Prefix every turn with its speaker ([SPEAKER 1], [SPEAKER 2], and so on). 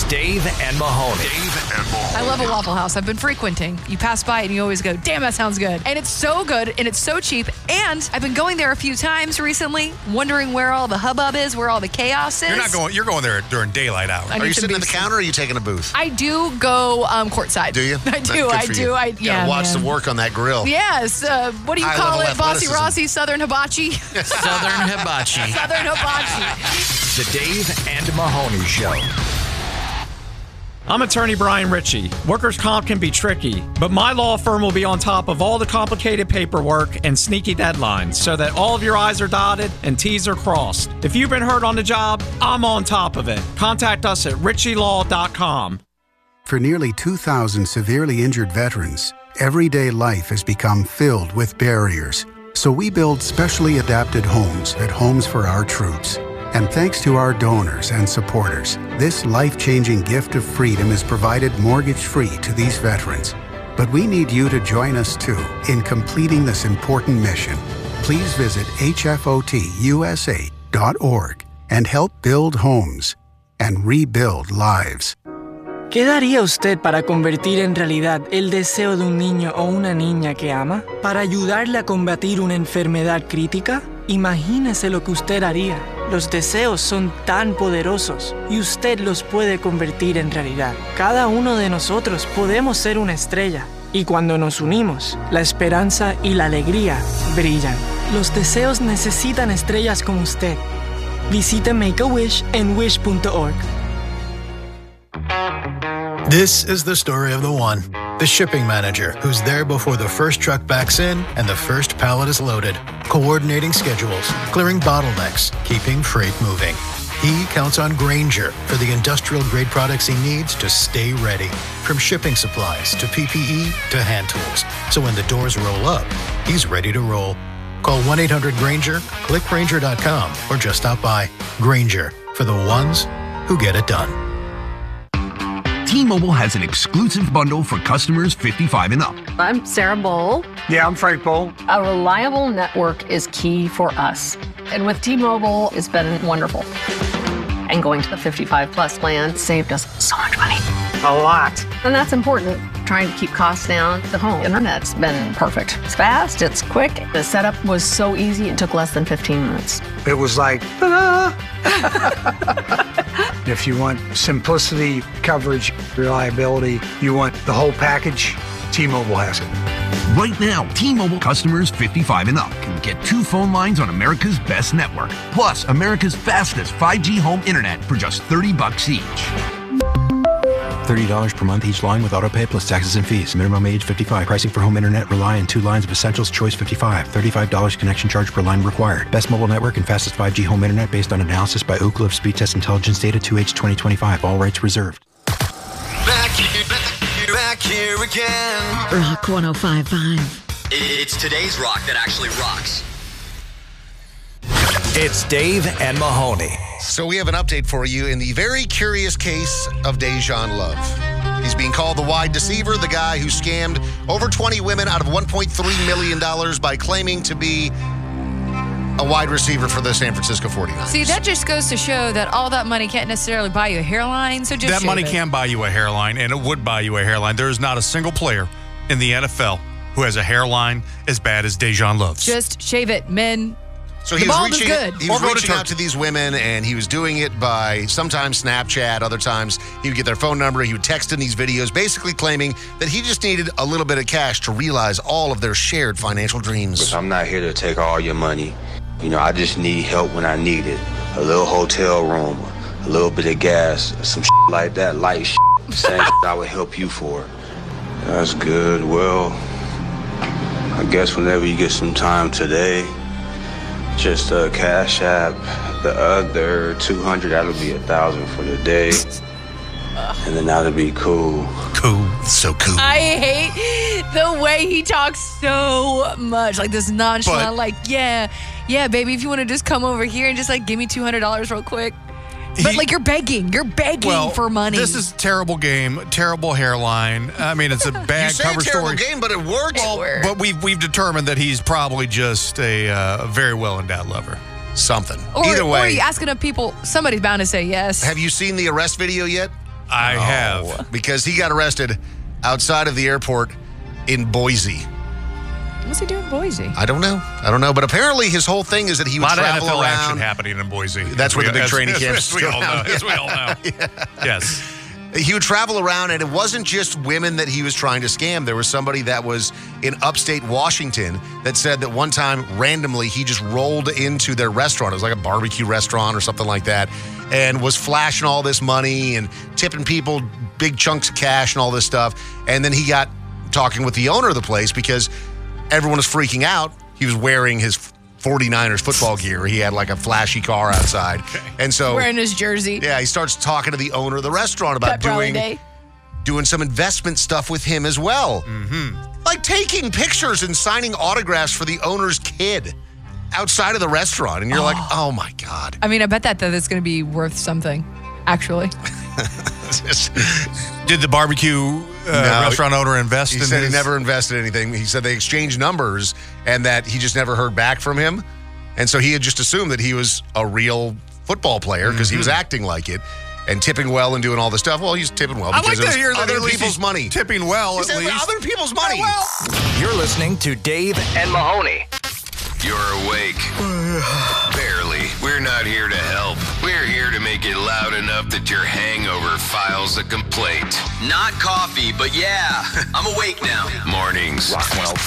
[SPEAKER 1] It's Dave and Mahoney.
[SPEAKER 2] I love a Waffle House. I've been frequenting. You pass by it and you always go, damn, that sounds good. And it's so good and it's so cheap. And I've been going there a few times recently, wondering where all the hubbub is, where all the chaos is.
[SPEAKER 3] You're going there during daylight hours.
[SPEAKER 4] Are you sitting at the counter or are you taking a booth?
[SPEAKER 2] I do go courtside.
[SPEAKER 4] Do you?
[SPEAKER 2] I do.
[SPEAKER 4] Gotta watch the work on that grill.
[SPEAKER 2] Yes. What do you call it? Bossy Rossi, Southern Hibachi?
[SPEAKER 1] Southern Hibachi.
[SPEAKER 2] Southern Hibachi.
[SPEAKER 1] The Dave and Mahoney Show.
[SPEAKER 5] I'm attorney Brian Ritchie. Workers' comp can be tricky, but my law firm will be on top of all the complicated paperwork and sneaky deadlines so that all of your I's are dotted and T's are crossed. If you've been hurt on the job, I'm on top of it. Contact us at ritchielaw.com.
[SPEAKER 6] For nearly 2,000 severely injured veterans, everyday life has become filled with barriers. So we build specially adapted homes at Homes for Our Troops. And thanks to our donors and supporters, this life-changing gift of freedom is provided mortgage-free to these veterans. But we need you to join us, too, in completing this important mission. Please visit hfotusa.org and help build homes and rebuild lives.
[SPEAKER 7] ¿Qué daría usted para convertir en realidad el deseo de un niño o una niña que ama? ¿Para ayudarle a combatir una enfermedad crítica? Imagínese lo que usted haría. Los deseos son tan poderosos y usted los puede convertir en realidad. Cada uno de nosotros podemos ser una estrella. Y cuando nos unimos, la esperanza y la alegría brillan. Los deseos necesitan estrellas como usted. Visite Make-A-Wish en wish.org.
[SPEAKER 8] This is the story of the one, the shipping manager, who's there before the first truck backs in and the first pallet is loaded, coordinating schedules, clearing bottlenecks, keeping freight moving. He counts on Grainger for the industrial-grade products he needs to stay ready, from shipping supplies to PPE to hand tools. So when the doors roll up, he's ready to roll. Call 1-800-GRAINGER, click Grainger.com, or just stop by. Grainger, for the ones who get it done.
[SPEAKER 9] T-Mobile has an exclusive bundle for customers 55 and up.
[SPEAKER 10] I'm Sarah Bowl.
[SPEAKER 11] Yeah, I'm Frank Bowl.
[SPEAKER 10] A reliable network is key for us. And with T-Mobile, it's been wonderful. And going to the 55 plus plan saved us so much money.
[SPEAKER 11] A lot.
[SPEAKER 10] And that's important. Trying to keep costs down. The home internet's been perfect. It's fast, it's quick. The setup was so easy, it took less than 15 minutes.
[SPEAKER 11] It was like, ta-da! If you want simplicity, coverage, reliability, you want the whole package, T-Mobile has it.
[SPEAKER 9] Right now, T-Mobile customers 55 and up can get 2 phone lines on America's best network, plus America's fastest 5G home internet for just $30 each.
[SPEAKER 12] $30 per month each line with autopay plus taxes and fees. Minimum age 55. Pricing for home internet rely on 2 lines of Essentials Choice 55. $35 connection charge per line required. Best mobile network and fastest 5G home internet based on analysis by Ookla of Speed Test Intelligence data 2H 2025. All rights reserved.
[SPEAKER 13] Back here again.
[SPEAKER 14] Rock 105.5.
[SPEAKER 13] It's today's rock that actually rocks.
[SPEAKER 1] It's Dave and Mahoney.
[SPEAKER 4] So we have an update for you in the very curious case of Dejan Love. He's being called the wide deceiver, the guy who scammed over 20 women out of $1.3 million by claiming to be a wide receiver for the San Francisco 49ers.
[SPEAKER 2] See, that just goes to show that all that money can't necessarily buy you a hairline, so just
[SPEAKER 3] that money
[SPEAKER 2] it.
[SPEAKER 3] can buy you a hairline, and it would buy you a hairline. There is not a single player in the NFL who has a hairline as bad as Dejan Love's.
[SPEAKER 2] Just shave it, men.
[SPEAKER 4] So he was reaching out to these women, and he was doing it by sometimes Snapchat, other times he would get their phone number, he would text in these videos, basically claiming that he just needed a little bit of cash to realize all of their shared financial dreams.
[SPEAKER 15] I'm not here to take all your money. You know, I just need help when I need it. A little hotel room, a little bit of gas, some shit like that, light shit. Same shit I would help you for. That's good. Well, I guess whenever you get some time today, just Cash App the other 200. That'll be 1,000 for the day, and then that'll be cool.
[SPEAKER 4] Cool, so cool.
[SPEAKER 2] I hate the way he talks so much, like this nonchalant, like yeah, baby. If you want to just come over here and just like give me $200 real quick. But like you're begging for money.
[SPEAKER 3] This is a terrible game, terrible hairline. I mean, it's a bad cover story.
[SPEAKER 4] You say terrible game, but it works.
[SPEAKER 3] But we've determined that he's probably just a very well endowed lover.
[SPEAKER 4] Something.
[SPEAKER 2] Either way,
[SPEAKER 4] or
[SPEAKER 2] are you asking of people? Somebody's bound to say yes.
[SPEAKER 4] Have you seen the arrest video yet?
[SPEAKER 3] I have.
[SPEAKER 4] Because he got arrested outside of the airport in Boise.
[SPEAKER 2] What's he doing in Boise?
[SPEAKER 4] I don't know. But apparently his whole thing is that he would
[SPEAKER 3] A lot
[SPEAKER 4] travel
[SPEAKER 3] of NFL action
[SPEAKER 4] around.
[SPEAKER 3] happening in Boise.
[SPEAKER 4] That's where the big training camps
[SPEAKER 3] As we all know. Yes.
[SPEAKER 4] He would travel around, and it wasn't just women that he was trying to scam. There was somebody that was in upstate Washington that said that one time, randomly, he just rolled into their restaurant. It was like a barbecue restaurant or something like that, and was flashing all this money and tipping people big chunks of cash and all this stuff. And then he got talking with the owner of the place because everyone was freaking out. He was wearing his 49ers football gear. He had like a flashy car outside. And so
[SPEAKER 2] wearing his jersey.
[SPEAKER 4] Yeah, he starts talking to the owner of the restaurant about doing some investment stuff with him as well. Mm-hmm. Like taking pictures and signing autographs for the owner's kid outside of the restaurant. And you're like, oh my God.
[SPEAKER 2] I mean, I bet that is going to be worth something, actually.
[SPEAKER 3] Did the barbecue restaurant owner invest in
[SPEAKER 4] He said
[SPEAKER 3] his...
[SPEAKER 4] he never invested anything. He said they exchanged numbers and that he just never heard back from him. And so he had just assumed that he was a real football player because he was acting like it and tipping well and doing all this stuff. Well, he's tipping well because it was other people's money.
[SPEAKER 3] Tipping well,
[SPEAKER 4] at least. Other people's money.
[SPEAKER 1] You're listening to Dave and Mahoney.
[SPEAKER 16] You're awake. Barely. We're not here to help. We're here to make it loud enough that your hangover files a complaint.
[SPEAKER 13] Not coffee, but yeah, I'm awake now.
[SPEAKER 16] Mornings.